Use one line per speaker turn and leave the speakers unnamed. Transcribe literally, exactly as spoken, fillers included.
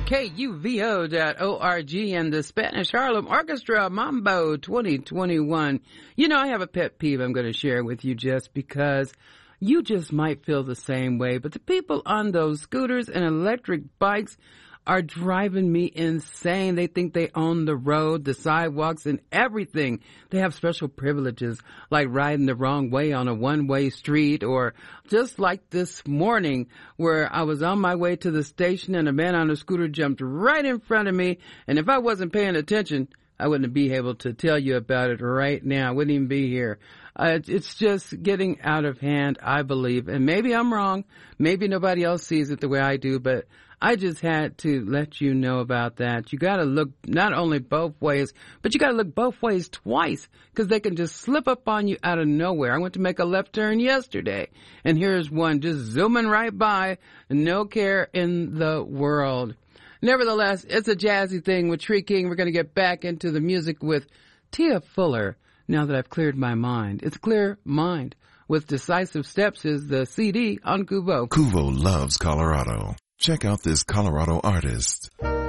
K U V O dot org and the Spanish Harlem Orchestra Mambo twenty twenty-one. You know, I have a pet peeve I'm going to share with you just because you just might feel the same way. But the people on those scooters and electric bikes are driving me insane. They think they own the road, the sidewalks, and everything. They have special privileges like riding the wrong way on a one-way street, or just like this morning where I was on my way to the station and a man on a scooter jumped right in front of me. And if I wasn't paying attention, I wouldn't be able to tell you about it right now. I wouldn't even be here. Uh, it's just getting out of hand, I believe. And maybe I'm wrong. Maybe nobody else sees it the way I do, but I just had to let you know about that. You got to look not only both ways, but you got to look both ways twice, because they can just slip up on you out of nowhere. I went to make a left turn yesterday, and here's one just zooming right by, no care in the world. Nevertheless, it's a jazzy thing with Tree King. We're going to get back into the music with Tia Fuller, now that I've cleared my mind. It's a clear mind. With Decisive Steps is the C D on Kuvo.
Kuvo loves Colorado. Check out this Colorado artist.